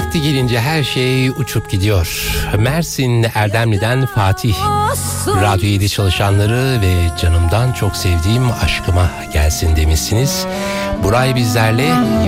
Vakti gelince her şey uçup gidiyor. Mersin Erdemli'den Fatih. Radyo 7 çalışanları ve canımdan çok sevdiğim aşkıma gelsin demişsiniz. Buray bizlerle